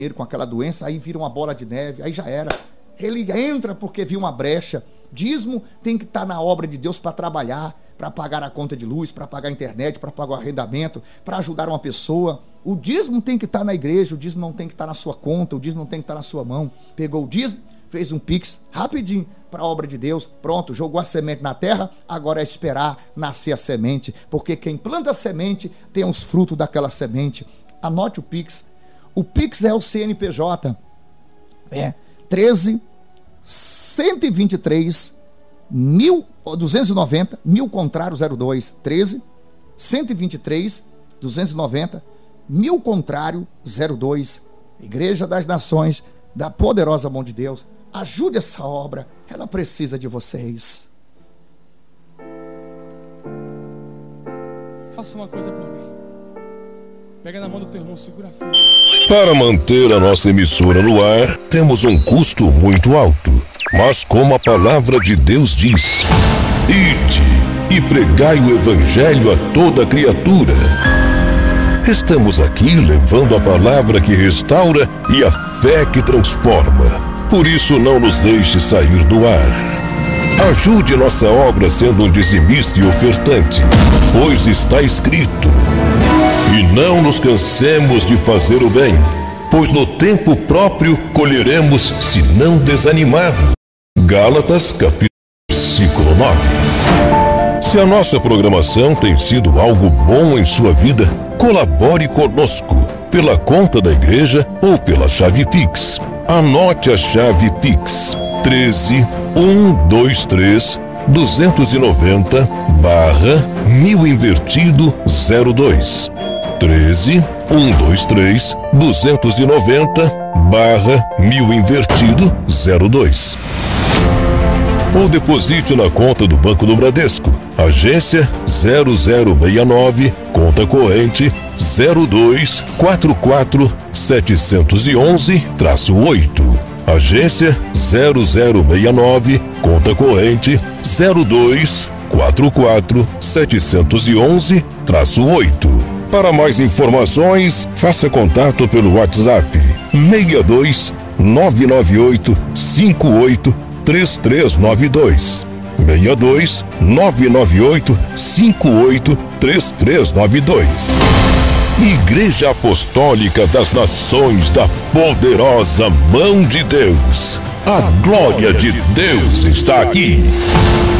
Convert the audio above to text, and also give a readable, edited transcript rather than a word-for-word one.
com aquela doença, aí vira uma bola de neve, aí já era. Ele entra porque viu uma brecha. Dízimo tem que estar na obra de Deus para trabalhar, para pagar a conta de luz, para pagar a internet, para pagar o arrendamento, para ajudar uma pessoa. O dízimo tem que estar na igreja, o dízimo não tem que estar na sua conta, o dízimo não tem que estar na sua mão. Pegou o dízimo, fez um pix rapidinho para a obra de Deus, pronto, jogou a semente na terra, agora é esperar nascer a semente, porque quem planta a semente tem os frutos daquela semente. Anote o pix. O pix é o CNPJ, 13 123 290 1000 contrário 02, 13 123 290 1000 contrário 02. Igreja das Nações, da poderosa mão de Deus, ajude essa obra, ela precisa de vocês. Faça uma coisa por mim. Pega na mão do teu irmão, segura firme. Para manter a nossa emissora no ar, temos um custo muito alto. Mas como a palavra de Deus diz: ide e pregai o evangelho a toda criatura. Estamos aqui levando a palavra que restaura e a fé que transforma. Por isso não nos deixe sair do ar. Ajude nossa obra sendo um dizimista e ofertante, pois está escrito: e não nos cansemos de fazer o bem, pois no tempo próprio colheremos se não desanimarmos. Gálatas, capítulo versículo 9. Se a nossa programação tem sido algo bom em sua vida, colabore conosco pela conta da igreja ou pela chave Pix. Anote a chave Pix: 13 123 290 1000 invertido 02. 13 123 290 1000 invertido 02. Ou deposite na conta do Banco do Bradesco, agência 0069, conta corrente 0244711-8. Agência 0069, conta corrente 0244711-8. Para mais informações, faça contato pelo WhatsApp 62 998 58 3392. 62 998 58 3392. Igreja Apostólica das Nações da Poderosa Mão de Deus. A glória de Deus está aqui.